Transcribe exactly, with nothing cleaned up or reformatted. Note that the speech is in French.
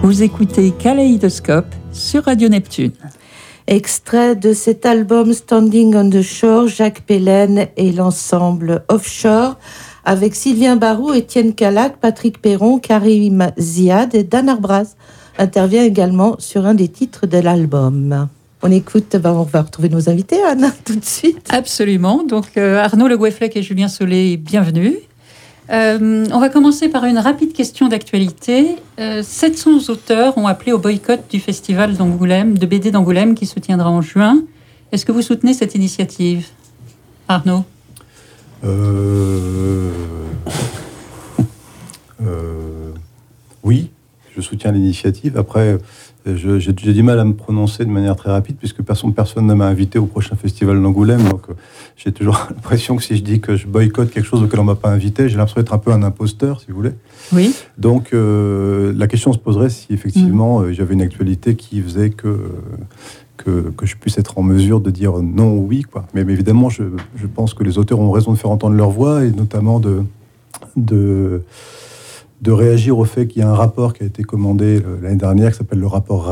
Vous écoutez Kaléidoscope sur Radio Neptune. Extrait de cet album Standing on the Shore, Jacques Pélène et l'ensemble Offshore, avec Sylvain Barou, Étienne Calac, Patrick Perron, Karim Ziad et Dan Arbraz intervient également sur un des titres de l'album. On écoute, ben on va retrouver nos invités, Anna, tout de suite. Absolument. Donc euh, Arnaud Le Gouefflec et Julien Solé, bienvenue. Euh, on va commencer par une rapide question d'actualité. Euh, sept cents auteurs ont appelé au boycott du festival d'Angoulême, de B D d'Angoulême qui se tiendra en juin. Est-ce que vous soutenez cette initiative, Arnaud ? euh... euh... Oui, je soutiens l'initiative. Après, je, j'ai, j'ai du mal à me prononcer de manière très rapide puisque personne, personne ne m'a invité au prochain festival d'Angoulême. Donc, euh, j'ai toujours l'impression que si je dis que je boycotte quelque chose auquel on ne m'a pas invité, j'ai l'impression d'être un peu un imposteur, si vous voulez. Oui. Donc, euh, la question se poserait si effectivement mmh. euh, j'avais une actualité qui faisait que, euh, que, que je puisse être en mesure de dire non ou oui, quoi. Mais, mais évidemment, je, je pense que les auteurs ont raison de faire entendre leur voix et notamment de... de de réagir au fait qu'il y a un rapport qui a été commandé l'année dernière qui s'appelle le rapport